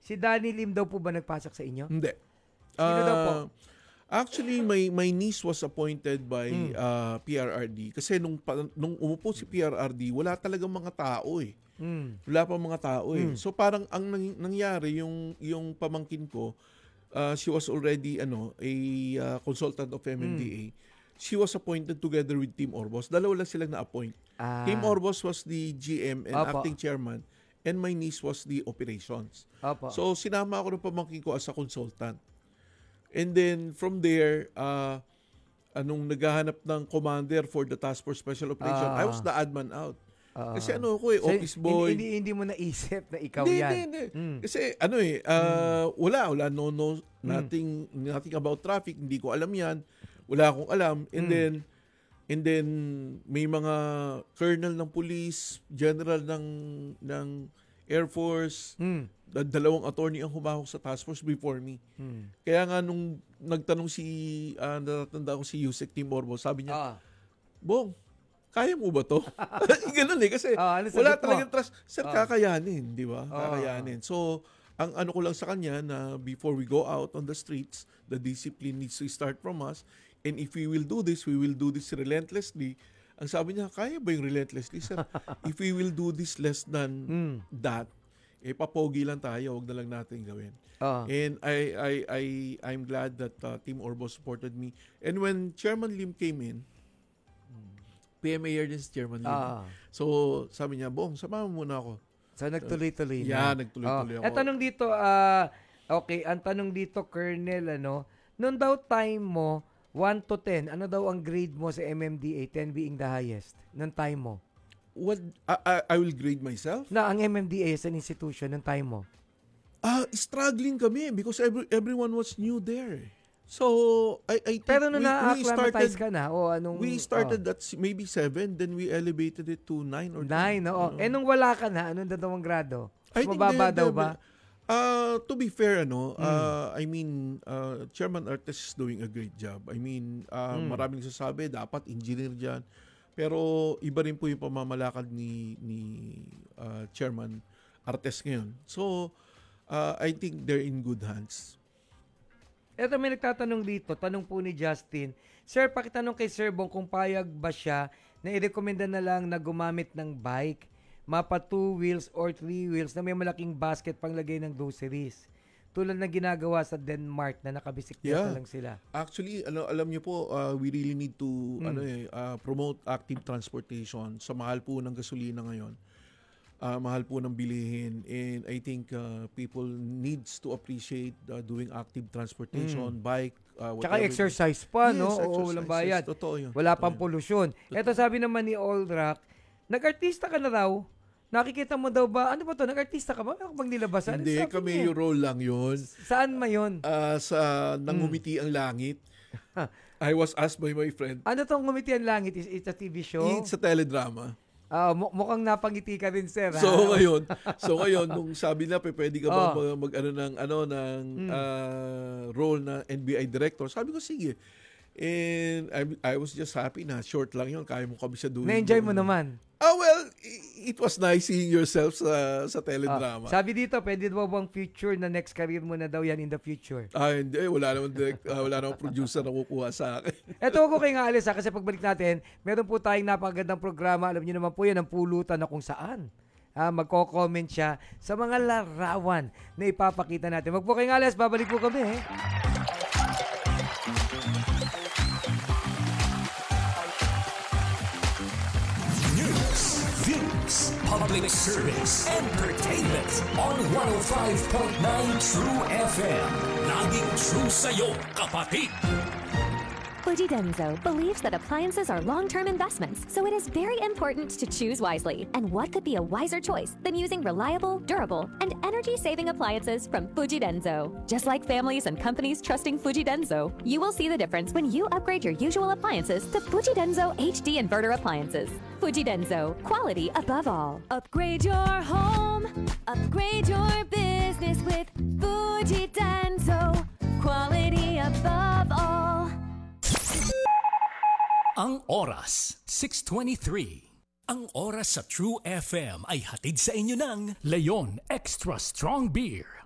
Si Danny Lim daw po ba nagpasok sa inyo? Hindi. Sino daw po? Actually, my niece was appointed by PRRD. Kasi nung umupo si PRRD, wala talagang mga tao eh. Wala pa mga tao eh. So parang ang nangyari, yung pamangkin ko, she was already a consultant of MMDA. She was appointed together with Tim Orbos. Dalawa lang silang na-appoint. Tim Orbos was the GM and acting chairman, and my niece was the operations. So sinama ako ng pamangkin ko as a consultant. And then from there, anong naghahanap ng commander for the Task Force Special Operation, I was the odd man out. Kasi office boy. Hindi mo naisip na ikaw yan. Hindi. Kasi wala, nothing about traffic, hindi ko alam yan. Wala akong alam. And then may mga colonel ng police, general ng Air Force, dalawang attorney ang humahok sa task force before me. Kaya nga nung nagtanong natatanda ko si Yusek Tim Orbos, sabi niya, Bong, kaya mo ba to? Ganun eh, kasi wala talagang trust. Sir, kakayanin, di ba? Kakayanin. So, ang ano ko lang sa kanya na before we go out on the streets, the discipline needs to start from us. And if we will do this relentlessly. Ang sabi niya, kaya ba yung relentlessly, sir? If we will do this less than that, papogi lang tayo, wag na lang natin gawin. And I'm glad that Team Orbo supported me. And when Chairman Lim came in, PMA din si Chairman Lim. So, sabi niya, Bong, samahan mo muna ako. So, nagtuloy-tuloy na. Yeah, nagtuloy-tuloy ako. Tanong dito, ang tanong dito, Colonel, noon daw time mo, 1 to 10, ano daw ang grade mo sa MMDA, 10 being the highest, noong time mo? What I will grade myself? Na ang MMDA as an institution, noong time mo? Struggling kami because everyone was new there. So, I think pero nung na-acclimatize ka na, we started at maybe 7, then we elevated it to 9 or 10. 9, oo. Nung wala ka na, anong dalawang grado? Mababa daw ba? To be fair, I mean, Chairman Artes is doing a great job. I mean, maraming sasabi, dapat engineer dyan. Pero iba rin po yung pamamalakad ni Chairman Artes ngayon. So, I think they're in good hands. Eto, may nagtatanong dito, tanong po ni Justin, Sir, pakitanong kay Sir Bong kung payag ba siya na i-recommenda na lang na gumamit ng bike, mapa 2 wheels or 3 wheels na may malaking basket panglagay ng groceries. Tulad na ginagawa sa Denmark na nakabisikleta lang sila. Actually, alam niyo po, we really need to promote active transportation. Sa mahal po ng gasolina ngayon. Mahal po ng bilihin, and I think people needs to appreciate doing active transportation, bike, tsaka exercise pa, yes, no? Oo, walang bayad. Totoo yun. Wala pang polusyon. Ito sabi naman ni Aldrak, nag-artista ka na raw? Nakikita mo daw ba? Ano ba to? Nag-artista ka ba? Ako bang nilabasan? Hindi, kami yung role lang yun. Saan ma yun? Sa Nangumiti ang Langit. I was asked by my friend. Ano tong Ngumiti ang Langit? It's a TV show? It's a teledrama. Mukhang napangiti ka rin, sir. So ngayon nung sabi na pwede ka ba ng role na NBI director, sabi ko sige. And I was just happy na short lang yun, kaya mo kami siya doing. Na-enjoy mo naman. Well, it was nice seeing yourself sa teledrama. Sabi dito, pwede ba bang future na next career mo na daw yan in the future? Hindi, wala namang producer na kukuha sa akin. Eto, huwag ko kayo nga alis kasi pagbalik natin, meron po tayong napakagandang programa. Alam niyo naman po yan, ang pulutan na kung saan. Magko-comment siya sa mga larawan na ipapakita natin. Huwag po kayo nga alis, babalik po kami. Views, public service, entertainment on 105.9 True FM. Laging true sa'yo, kapatid. Fuji Denso believes that appliances are long-term investments, so it is very important to choose wisely. And what could be a wiser choice than using reliable, durable, and energy-saving appliances from Fuji Denso? Just like families and companies trusting Fuji Denso, you will see the difference when you upgrade your usual appliances to Fuji Denso HD inverter appliances. Fuji Denso, quality above all. Upgrade your home, upgrade your business with Fuji Denso, quality above all. Ang oras, 6:23. Ang oras sa True FM ay hatid sa inyo ng Leon Extra Strong Beer.